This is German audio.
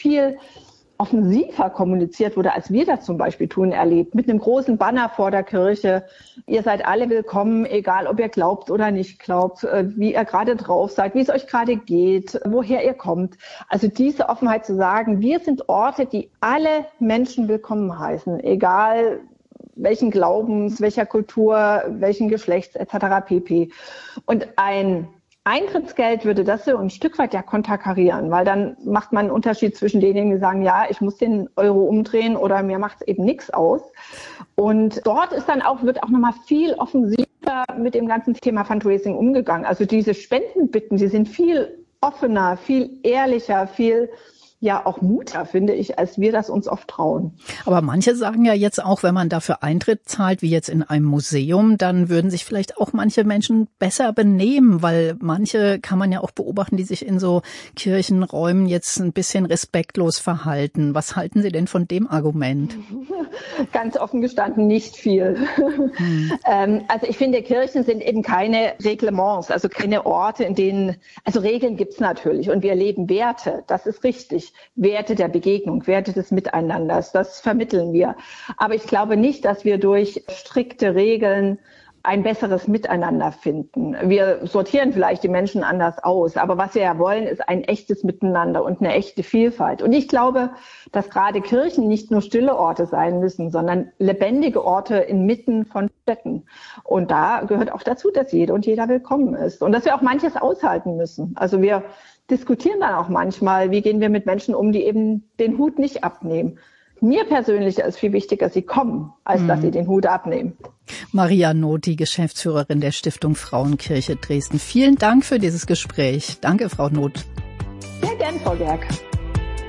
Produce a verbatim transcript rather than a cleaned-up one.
viel offensiver kommuniziert wurde, als wir das zum Beispiel tun, erlebt. Mit einem großen Banner vor der Kirche. Ihr seid alle willkommen, egal ob ihr glaubt oder nicht glaubt, wie ihr gerade drauf seid, wie es euch gerade geht, woher ihr kommt. Also diese Offenheit zu sagen, wir sind Orte, die alle Menschen willkommen heißen, egal welchen Glaubens, welcher Kultur, welchen Geschlechts et cetera pp. Und ein Eintrittsgeld würde das so ein Stück weit ja konterkarieren, weil dann macht man einen Unterschied zwischen denjenigen, die sagen, ja, ich muss den Euro umdrehen oder mir macht es eben nichts aus. Und dort ist dann auch, wird auch nochmal viel offensiver mit dem ganzen Thema Fundraising umgegangen. Also diese Spendenbitten, die sind viel offener, viel ehrlicher, viel ja auch mutiger, finde ich, als wir das uns oft trauen. Aber manche sagen ja jetzt auch, wenn man dafür Eintritt zahlt, wie jetzt in einem Museum, dann würden sich vielleicht auch manche Menschen besser benehmen, weil manche kann man ja auch beobachten, die sich in so Kirchenräumen jetzt ein bisschen respektlos verhalten. Was halten Sie denn von dem Argument? Ganz offen gestanden, nicht viel. Hm. ähm, also ich finde, Kirchen sind eben keine Reglements, also keine Orte, in denen, also Regeln gibt's natürlich und wir erleben Werte, das ist richtig. Werte der Begegnung, Werte des Miteinanders, das vermitteln wir. Aber ich glaube nicht, dass wir durch strikte Regeln ein besseres Miteinander finden. Wir sortieren vielleicht die Menschen anders aus, aber was wir ja wollen, ist ein echtes Miteinander und eine echte Vielfalt. Und ich glaube, dass gerade Kirchen nicht nur stille Orte sein müssen, sondern lebendige Orte inmitten von Städten. Und da gehört auch dazu, dass jede und jeder willkommen ist und dass wir auch manches aushalten müssen. Also wir diskutieren dann auch manchmal, wie gehen wir mit Menschen um, die eben den Hut nicht abnehmen. Mir persönlich ist viel wichtiger, sie kommen, als mhm. dass sie den Hut abnehmen. Maria Noth, die Geschäftsführerin der Stiftung Frauenkirche Dresden. Vielen Dank für dieses Gespräch. Danke, Frau Noth. Sehr gern, Frau Gerg.